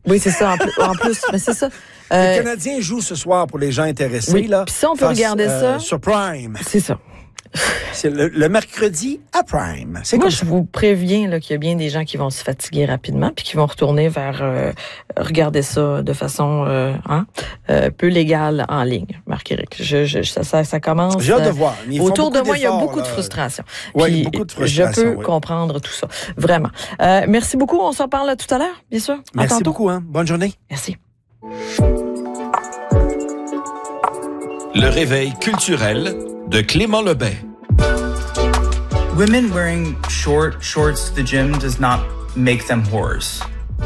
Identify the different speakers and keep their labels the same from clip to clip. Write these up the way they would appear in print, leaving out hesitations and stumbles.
Speaker 1: Oui, c'est ça, en plus, mais c'est ça.
Speaker 2: Les Canadiens jouent ce soir pour les gens intéressés.
Speaker 1: Oui,
Speaker 2: là.
Speaker 1: Puis ça, on peut regarder ça.
Speaker 2: Sur Prime.
Speaker 1: C'est ça.
Speaker 2: C'est le mercredi à Prime. C'est
Speaker 1: Moi,
Speaker 2: comme
Speaker 1: je
Speaker 2: ça.
Speaker 1: vous préviens là, qu'il y a bien des gens qui vont se fatiguer rapidement puis qui vont retourner vers regarder ça de façon peu légale en ligne, Marc-Éric. Ça commence.
Speaker 2: J'ai hâte de voir.
Speaker 1: Autour de moi, il y a beaucoup de frustration.
Speaker 2: Oui, beaucoup de frustration.
Speaker 1: Je peux comprendre tout ça. Vraiment. Merci beaucoup. On s'en parle tout à l'heure, bien sûr.
Speaker 2: Merci beaucoup. Bonne journée.
Speaker 1: Merci.
Speaker 3: Le réveil culturel de Clément Lebet.
Speaker 4: Women wearing short shorts to the gym does not make them whores.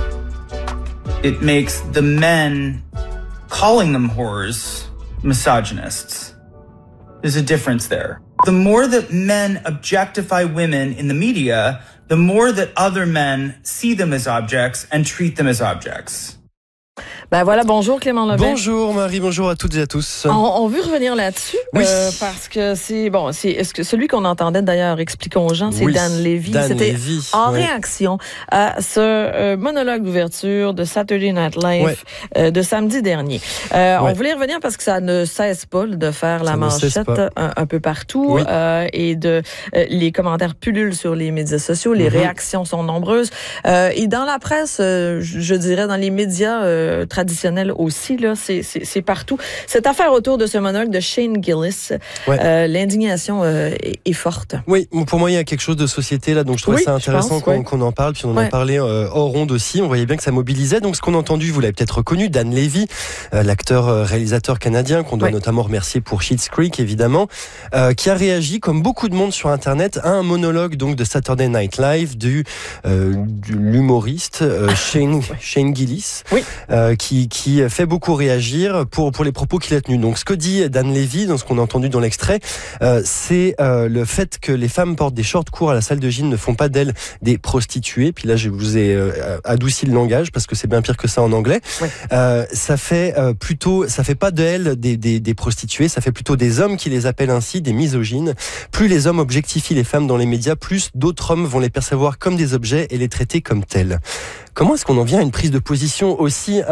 Speaker 4: It makes the men calling them whores misogynists. There's a difference there. The more that men objectify women in the media, the more that other men see them as objects and treat them as objects.
Speaker 1: Ben voilà, bonjour Clément Lebet.
Speaker 5: Bonjour Marie, bonjour à toutes et à tous.
Speaker 1: On veut revenir là-dessus,
Speaker 5: oui.
Speaker 1: Parce que est-ce que celui qu'on entendait d'ailleurs, expliquons aux gens, c'est
Speaker 5: oui,
Speaker 1: Dan Levy. C'était en réaction à ce monologue d'ouverture de Saturday Night Live de samedi dernier. On voulait y revenir parce que ça ne cesse pas de faire la manchette un peu partout et les commentaires pullulent sur les médias sociaux, les réactions sont nombreuses et dans la presse, je dirais dans les médias traditionnel aussi, là, c'est partout. Cette affaire autour de ce monologue de Shane Gillis, l'indignation est forte.
Speaker 5: Oui, pour moi, il y a quelque chose de société là, donc je trouvais ça intéressant qu'on en parle, puis on en a parlé hors onde aussi, on voyait bien que ça mobilisait. Donc ce qu'on a entendu, vous l'avez peut-être reconnu, Dan Levy, l'acteur réalisateur canadien, qu'on doit notamment remercier pour Schitt's Creek, évidemment, qui a réagi, comme beaucoup de monde sur Internet, à un monologue donc de Saturday Night Live de l'humoriste Shane Gillis, qui fait beaucoup réagir pour les propos qu'il a tenus. Donc ce que dit Dan Levy, dans ce qu'on a entendu dans l'extrait, c'est le fait que les femmes portent des shorts courts à la salle de gym ne font pas d'elles des prostituées. Puis là, je vous ai adouci le langage parce que c'est bien pire que ça en anglais. Ça fait pas d'elles des prostituées, ça fait plutôt des hommes qui les appellent ainsi, des misogynes. Plus les hommes objectifient les femmes dans les médias, plus d'autres hommes vont les percevoir comme des objets et les traiter comme tels. Comment est-ce qu'on en vient à une prise de position aussi,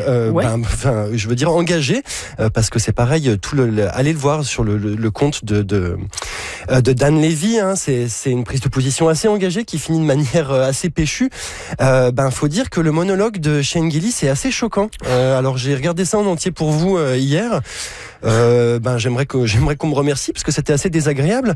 Speaker 5: je veux dire engagée, parce que c'est pareil, allez le voir sur le compte de Dan Levy, c'est une prise de position assez engagée qui finit de manière assez péchue. Faut dire que le monologue de Shane Gillis est assez choquant. Alors j'ai regardé ça en entier pour vous hier. J'aimerais qu'on me remercie parce que c'était assez désagréable.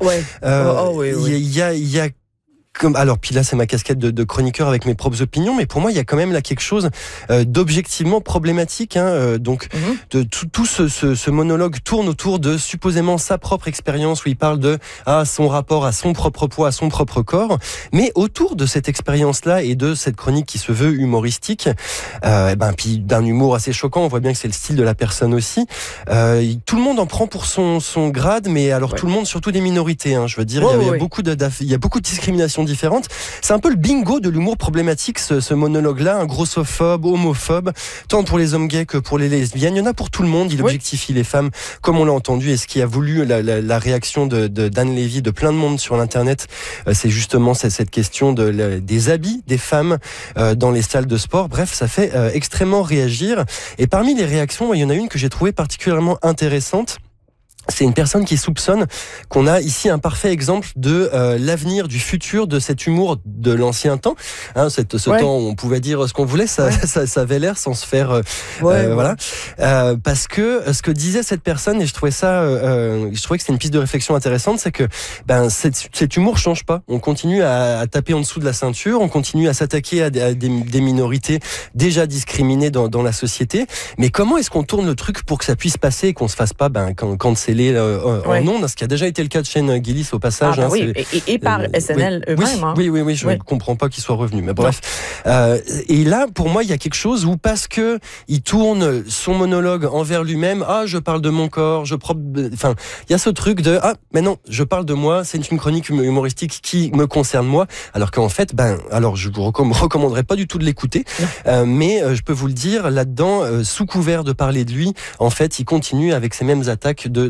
Speaker 5: Il y a alors, puis là, c'est ma casquette de chroniqueur avec mes propres opinions, mais pour moi, il y a quand même là quelque chose d'objectivement problématique. De tout ce monologue tourne autour de supposément sa propre expérience où il parle de son rapport à son propre poids, à son propre corps, mais autour de cette expérience-là et de cette chronique qui se veut humoristique, puis d'un humour assez choquant, on voit bien que c'est le style de la personne aussi. Tout le monde en prend pour son grade, mais alors tout le monde, surtout des minorités. Je veux dire, il y a beaucoup de discrimination différentes. C'est un peu le bingo de l'humour problématique, ce monologue-là, un grossophobe, homophobe, tant pour les hommes gays que pour les lesbiennes. Il y en a pour tout le monde. Il objectifie les femmes, comme on l'a entendu. Et ce qui a voulu la réaction de Dan Levy, de plein de monde sur l'Internet, c'est justement cette question des habits des femmes dans les salles de sport. Bref, ça fait extrêmement réagir. Et parmi les réactions, il y en a une que j'ai trouvée particulièrement intéressante. C'est une personne qui soupçonne qu'on a ici un parfait exemple de l'avenir, du futur de cet humour de l'ancien temps. Ce temps où on pouvait dire ce qu'on voulait, ça avait l'air sans se faire... voilà. Parce que ce que disait cette personne, et je trouvais que c'était une piste de réflexion intéressante, c'est que cet humour change pas. On continue à taper en dessous de la ceinture, on continue à s'attaquer à des minorités déjà discriminées dans la société. Mais comment est-ce qu'on tourne le truc pour que ça puisse passer et qu'on se fasse pas quand c'est en ondes, ce qui a déjà été le cas de Shane Gillis au passage.
Speaker 1: Et par SNL eux-mêmes.
Speaker 5: Oui, je ne comprends pas qu'il soit revenu, mais bref. Et là, pour moi, il y a quelque chose où, parce que il tourne son monologue envers lui-même, je parle de mon corps, il y a ce truc de mais non, je parle de moi, c'est une chronique humoristique qui me concerne moi, alors qu'en fait, alors je vous recommanderais pas du tout de l'écouter, mais je peux vous le dire, là-dedans, sous couvert de parler de lui, en fait, il continue avec ces mêmes attaques de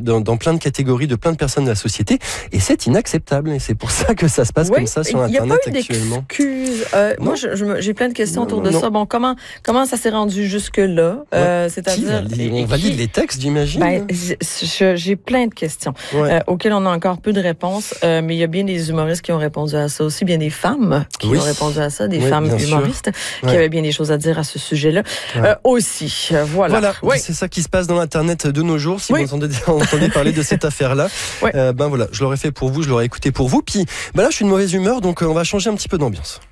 Speaker 5: dans plein de catégories de plein de personnes de la société. Et c'est inacceptable. Et c'est pour ça que ça se passe comme ça sur Internet actuellement.
Speaker 1: Moi, j'ai plein de questions autour de ça. Bon, comment ça s'est rendu jusque-là? C'est-à-dire,
Speaker 5: on valide les textes, j'imagine.
Speaker 1: J'ai plein de questions auxquelles on a encore peu de réponses. Mais il y a bien des humoristes qui ont répondu à ça aussi, bien des femmes qui ont répondu à ça, des femmes humoristes qui avaient bien des choses à dire à ce sujet-là aussi. Voilà.
Speaker 5: C'est ça qui se passe dans l'Internet de nos jours. Si vous entendez parler de cette affaire-là, je l'aurais fait pour vous, je l'aurais écouté pour vous. Puis là, je suis de mauvaise humeur, donc on va changer un petit peu d'ambiance.